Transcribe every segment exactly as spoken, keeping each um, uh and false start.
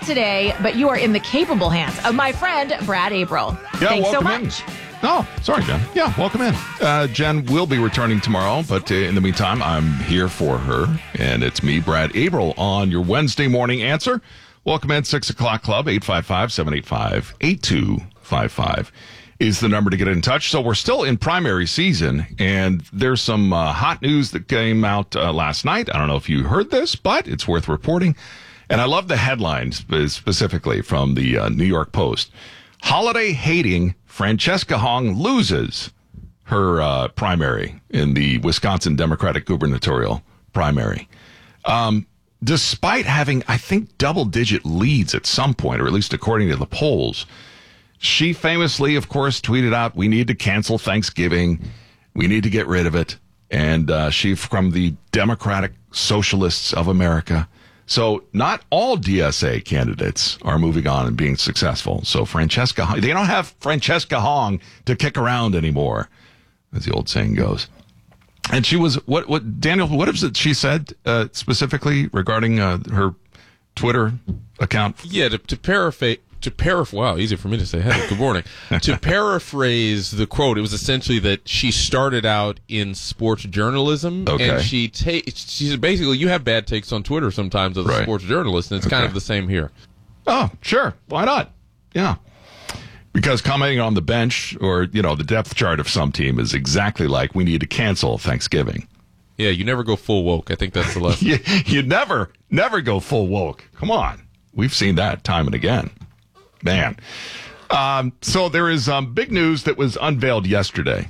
today, but you are in the capable hands of my friend, Brad Averill. Yeah, Thanks so welcome much. in. Oh, sorry, Jen. Yeah, welcome in. Uh, Jen will be returning tomorrow, but uh, in the meantime, I'm here for her, and it's me, Brad Averill, on your Wednesday morning answer. Welcome in, six o'clock Club, eight five five, seven eight five, eight two five five is the number to get in touch. So we're still in primary season, and there's some uh, hot news that came out uh, last night. I don't know if you heard this, but it's worth reporting. And I love the headlines specifically from the uh, New York Post. Holiday-hating Francesca Hong loses her uh, primary in the Wisconsin Democratic gubernatorial primary. Um, despite having, I think, double-digit leads at some point, or at least according to the polls, she famously, of course, tweeted out, we need to cancel Thanksgiving. We need to get rid of it. And uh, she from the Democratic Socialists of America. So not all D S A candidates are moving on and being successful. So Francesca, they don't have Francesca Hong to kick around anymore, as the old saying goes. And she was, what, what Daniel, what is it she said uh, specifically regarding uh, her Twitter account? Yeah, to, to paraphrase, to paraphrase, wow, easy for me to say. Hey, good morning. To paraphrase the quote, it was essentially that she started out in sports journalism, okay. and she ta- she's basically, you have bad takes on Twitter sometimes as a right. sports journalist, and it's okay. kind of the same here. Oh, sure. Why not? Yeah. Because commenting on the bench or, you know, the depth chart of some team is exactly like we need to cancel Thanksgiving. Yeah, you never go full woke. I think that's the lesson. you, you never, never go full woke. Come on. We've seen that time and again. Man. Um, so there is um, big news that was unveiled yesterday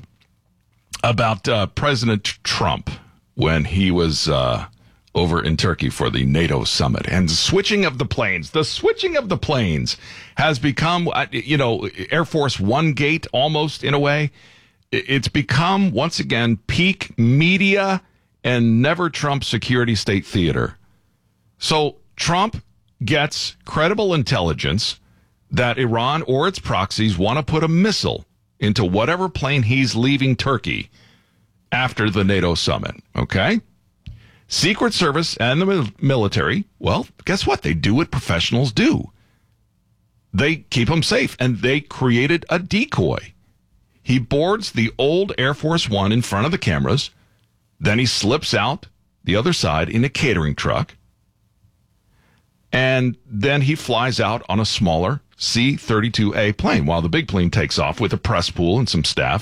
about uh, President Trump when he was uh, over in Turkey for the NATO summit. And the switching of the planes, the switching of the planes has become, you know, Air Force One gate almost in a way. It's become, once again, peak media and never Trump security state theater. So Trump gets credible intelligence that Iran or its proxies want to put a missile into whatever plane he's leaving Turkey after the NATO summit, okay? Secret Service and the military, well, guess what? They do what professionals do. They keep him safe, and they created a decoy. He boards the old Air Force One in front of the cameras, then he slips out the other side in a catering truck, and then he flies out on a smaller C thirty-two A plane while the big plane takes off with a press pool and some staff